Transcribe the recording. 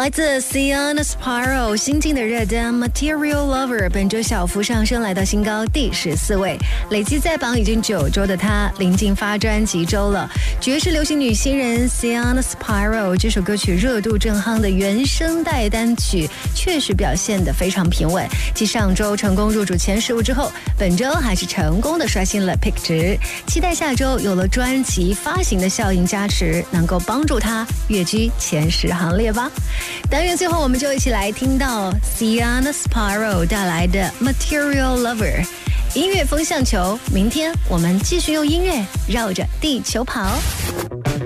来自 Sienna Sparrow 新晋的热单 Material Lover 本周小幅上升，来到新高第14位，累计在榜已经9周的她，临近发专辑周了。爵士流行女新人 Sienna Sparrow 这首歌曲热度正夯的原声带单曲，确实表现得非常平稳。继上周成功入主前15之后，本周还是成功的刷新了 Pick 值。期待下周有了专辑发行的效应加持，能够帮助她跃居前10行列吧。单元最后，我们就一起来听到 Sienna Sparrow 带来的 Material Lover 音乐风向球。明天我们继续用音乐绕着地球跑。